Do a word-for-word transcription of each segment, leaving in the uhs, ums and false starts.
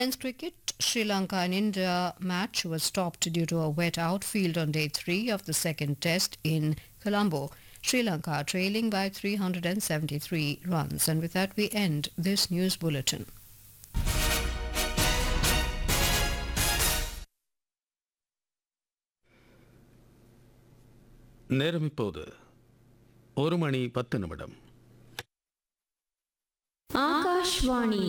Men's cricket, Sri Lanka and India match was stopped due to a wet outfield on day three of the second test in Colombo. Sri Lanka trailing by three hundred seventy-three runs. And with that we end this news bulletin. நேரம் இப்போது ஒரு மணி பத்து நிமிடம். ஆகாஷ்வாணி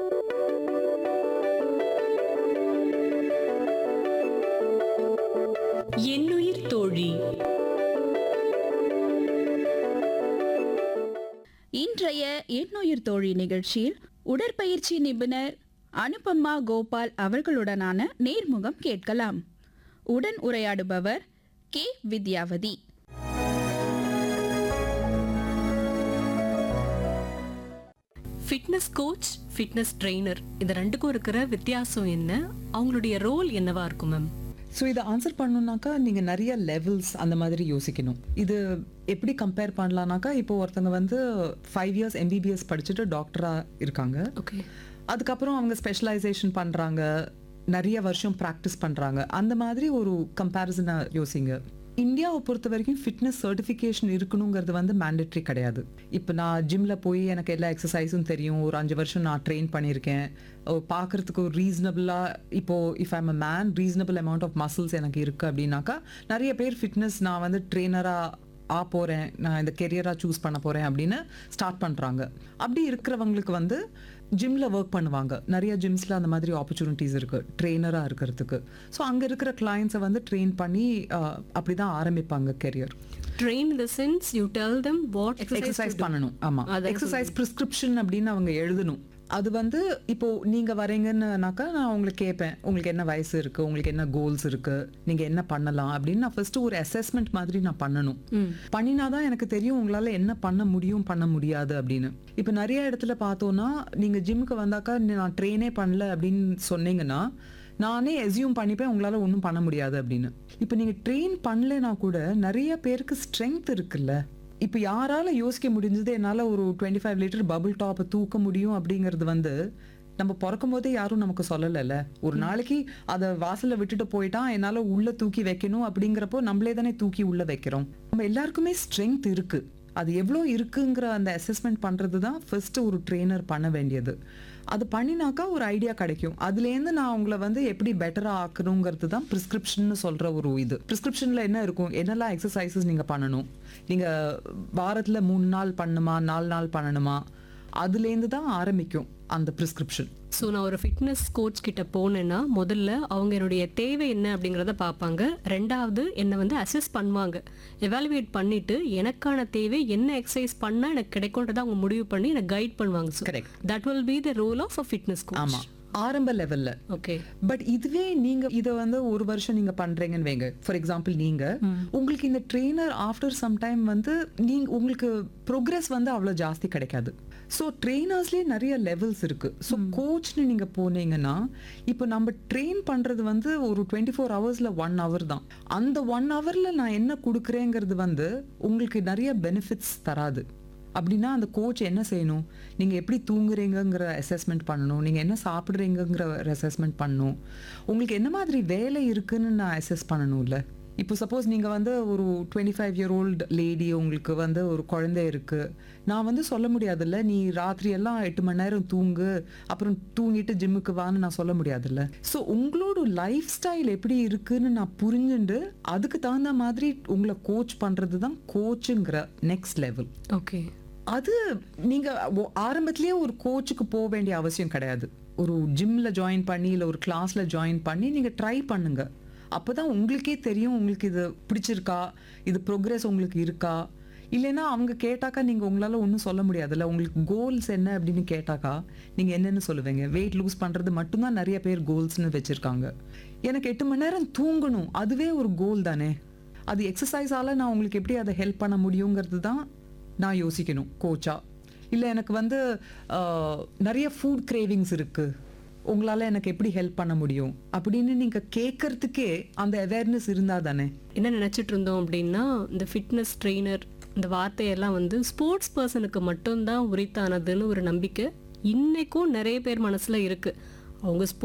என்னுயிர் தோழி. இன்றைய எண்ணுயிர் தோழி நிகழ்ச்சியில் உடற்பயிற்சி நிபுணர் அனுபமா கோபால் அவர்களுடனான நேர்முகம் கேட்கலாம். உடன் உரையாடுபவர் K Vidyavathi. Fitness coach, fitness trainer, இது ரெண்டுக்கும் இருக்கிற வித்தியாசம் என்ன? அவங்களுடைய ரோல் என்னவா இருக்கும் மேம்? ஸோ இதை ஆன்சர் பண்ணணுன்னாக்கா நீங்கள் நிறைய லெவல்ஸ் அந்த மாதிரி யோசிக்கணும். இது எப்படி கம்பேர் பண்ணலான்னாக்கா, இப்போ ஒருத்தங்க வந்து ஃபைவ் இயர்ஸ் எம்பிபிஎஸ் படிச்சுட்டு டாக்டராக இருக்காங்க. ஓகே. அதுக்கப்புறம் அவங்க ஸ்பெஷலைசேஷன் பண்ணுறாங்க, நிறைய வருஷம் ப்ராக்டிஸ் பண்ணுறாங்க. அந்த மாதிரி ஒரு கம்பேரிசனை யோசிங்க. இந்தியாவை பொறுத்த வரைக்கும் ஃபிட்னஸ் சர்டிஃபிகேஷன் இருக்கணுங்கிறது வந்து மேண்டேட்ரி கிடையாது. இப்போ நான் ஜிம்மில் போய் எனக்கு எல்லா எக்ஸசைஸும் தெரியும், ஒரு அஞ்சு வருஷம் நான் ட்ரெயின் பண்ணியிருக்கேன், பார்க்குறதுக்கு ஒரு ரீசனபிளாக இப்போது if I'm a man reasonable amount of muscles எனக்கு இருக்குது அப்படின்னாக்கா நிறைய பேர் ஃபிட்னஸ் நான் வந்து ட்ரெயினராக ஆ போகிறேன், நான் இந்த கெரியராக சூஸ் பண்ண போகிறேன் அப்படின்னு ஸ்டார்ட் பண்ணுறாங்க. அப்படி இருக்கிறவங்களுக்கு வந்து ஜிம்மில் ஒர்க் பண்ணுவாங்க. நிறைய ஜிம்ஸில் அந்த மாதிரி ஆப்பர்ச்சுனிட்டிஸ் இருக்குது ட்ரெயினராக இருக்கிறதுக்கு. ஸோ அங்கே இருக்கிற கிளைண்ட்ஸை வந்து ட்ரெயின் பண்ணி அப்படி தான் ஆரம்பிப்பாங்க career. Train in the sense you tell them what exercise பண்ணணும். ஆமாம், எக்ஸசைஸ் ப்ரிஸ்கிரிப்ஷன் அப்படின்னு அவங்க எழுதணும். அது வந்து இப்போ நீங்க வரீங்கன்னாக்கா நான் உங்களுக்கு கேட்பேன், உங்களுக்கு என்ன வயசு இருக்கு, உங்களுக்கு என்ன கோல்ஸ் இருக்கு, நீங்க என்ன பண்ணலாம் அப்படின்னு நான் ஃபர்ஸ்ட் ஒரு அசஸ்மெண்ட் மாதிரி நான் பண்ணணும். பண்ணினாதான் எனக்கு தெரியும் உங்களால என்ன பண்ண முடியும் பண்ண முடியாது அப்படின்னு. இப்போ நிறைய இடத்துல பார்த்தோம்னா நீங்க ஜிம்முக்கு வந்தாக்கா நான் ட்ரெயினே பண்ணல அப்படின்னு சொன்னீங்கன்னா நானே எஸ்யூம் பண்ணிப்பேன் உங்களால ஒன்றும் பண்ண முடியாது அப்படின்னு. இப்போ நீங்க ட்ரெயின் பண்ணலைன்னா கூட நிறைய பேருக்கு ஸ்ட்ரென்த் இருக்குல்ல. இப்போ யாரால யோசிக்க முடிஞ்சது என்னால் ஒரு டுவெண்ட்டி ஃபைவ் லிட்டர் பபுள் டாப்பை தூக்க முடியும் அப்படிங்கிறது வந்து நம்ம பிறக்கும் போதே யாரும் நமக்கு சொல்லலைல்ல. ஒரு நாளைக்கு அதை வாசலில் விட்டுட்டு போயிட்டான் என்னால் உள்ளே தூக்கி வைக்கணும் அப்படிங்கிறப்போ நம்மளே தானே தூக்கி உள்ளே வைக்கிறோம். நம்ம எல்லாருக்குமே ஸ்ட்ரென்த் இருக்கு. அது எவ்வளோ இருக்குங்கிற அந்த அசஸ்மெண்ட் பண்ணுறது தான் ஃபர்ஸ்ட் ஒரு ட்ரெயினர் பண்ண வேண்டியது. அது பண்ணினாக்கா ஒரு ஐடியா கிடைக்கும். அதுலேருந்து நான் உங்களை வந்து எப்படி பெட்டராக ஆக்கணுங்கிறது தான் ப்ரிஸ்கிரிப்ஷன் சொல்கிற ஒரு இது. ப்ரிஸ்கிரிப்ஷனில் என்ன இருக்கும், என்னெல்லாம் எக்ஸசைசஸ் நீங்கள் பண்ணணும், நீங்கள் வாரத்தில் மூணு நாள் பண்ணணுமா நாலு நாள் பண்ணணுமா, அதுலேருந்து தான் ஆரம்பிக்கும் அந்த ப்ரிஸ்கிரிப்ஷன். ஸோ நான் ஒரு ஃபிட்னஸ் கோச் கிட்ட போனேன்னா முதல்ல அவங்க என்னுடைய தேவை என்ன அப்படிங்கிறத பார்ப்பாங்க. ரெண்டாவது என்னை வந்து அசஸ் பண்ணுவாங்க, எவாலுவேட் பண்ணிட்டு எனக்கான தேவை என்ன எக்ஸசைஸ் பண்ணால் எனக்கு கிடைக்கும்ன்றதை அவங்க முடிவு பண்ணி எனக்கு கைட் பண்ணுவாங்க. So correct, that will be the role of a fitness coach. ஆமாம், ஆரம்ப லெவல்ல. ஓகே. பட் இதுவே நீங்க இதை வந்து ஒரு வருஷம் நீங்க பண்றீங்கன்னு வைங்க, ஃபார் எக்ஸாம்பிள் நீங்க உங்களுக்கு இந்த ட்ரெயினர் ஆஃப்டர் சம் டைம் வந்து நீங்க உங்களுக்கு ப்ரோக்ரஸ் வந்து அவ்வளோ ஜாஸ்தி கிடைக்காது. ஸோ ட்ரெயினர்ஸ்லேயே நிறைய லெவல்ஸ் இருக்கு. ஸோ கோச்னு நீங்க போனீங்கன்னா இப்போ நம்ம ட்ரெயின் பண்றது வந்து ஒரு டுவெண்ட்டி ஃபோர் ஹவர்ஸ்ல ஒன் ஹவர் தான். அந்த ஒன் ஹவர்ல நான் என்ன கொடுக்குறேங்கிறது வந்து உங்களுக்கு நிறைய பெனிஃபிட்ஸ் தராது. அப்படின்னா அந்த கோச் என்ன செய்யணும், நீங்கள் எப்படி தூங்குறீங்கிற அசஸ்மெண்ட் பண்ணணும், நீங்கள் என்ன சாப்பிட்றீங்கிற அசஸ்மெண்ட் பண்ணணும், உங்களுக்கு என்ன மாதிரி வேலை இருக்குன்னு நான் அசஸ் பண்ணணும்ல. இப்போ சப்போஸ் நீங்கள் வந்து ஒரு twenty five year old lady, உங்களுக்கு வந்து ஒரு குழந்தை இருக்குது, நான் வந்து சொல்ல முடியாதுல்ல நீ ராத்திரி எல்லாம் எட்டு மணி நேரம் தூங்கு அப்புறம் தூங்கிட்டு ஜிம்முக்கு வான்னு நான் சொல்ல முடியாதுல்ல. ஸோ உங்களோட லைஃப் ஸ்டைல் எப்படி இருக்குன்னு நான் புரிஞ்சுட்டு அதுக்கு தகுந்த மாதிரி உங்களை கோச் பண்ணுறது தான் கோச்சுங்கிற நெக்ஸ்ட் லெவல். ஓகே. அது நீங்க ஆரம்பத்திலேயே ஒரு கோச்சுக்கு போக வேண்டிய அவசியம் கிடையாது. ஒரு ஜிம்ல ஜாயின் பண்ணி இல்லை ஒரு கிளாஸ்ல ஜாயின் பண்ணி நீங்க ட்ரை பண்ணுங்க. அப்போதான் உங்களுக்கே தெரியும் உங்களுக்கு இது பிடிச்சிருக்கா, இது ப்ரோக்ரஸ் உங்களுக்கு இருக்கா. இல்லைன்னா அவங்க கேட்டாக்கா நீங்க உங்களால ஒன்றும் சொல்ல முடியாதுல்ல. உங்களுக்கு கோல்ஸ் என்ன அப்படின்னு கேட்டாக்கா நீங்க என்னென்னு சொல்லுவீங்க? வெயிட் லூஸ் பண்றது மட்டும்தான் நிறைய பேர் கோல்ஸ்னு வச்சிருக்காங்க. எனக்கு எட்டு மணி நேரம் தூங்கணும், அதுவே ஒரு கோல் தானே. அது எக்ஸசைஸால நான் உங்களுக்கு எப்படி அதை ஹெல்ப் பண்ண முடியுங்கிறது தான் நான் யோசிக்கணும் கோச்சா. இல்லை எனக்கு வந்து நிறைய ஃபுட் கிரேவிங்ஸ் இருக்குது, உங்களால் எனக்கு எப்படி ஹெல்ப் பண்ண முடியும் அப்படின்னு நீங்கள் கேட்கறதுக்கே அந்த அவேர்னஸ் இருந்தால் தானே. என்ன நினச்சிட்டு இருந்தோம் அப்படின்னா இந்த ஃபிட்னஸ் ட்ரெயினர் இந்த வார்த்தையெல்லாம் வந்து ஸ்போர்ட்ஸ் பர்சனுக்கு மட்டும்தான் உரித்தானதுன்னு ஒரு நம்பிக்கை இன்னைக்கும் நிறைய பேர் மனசில் இருக்குது. அவங்க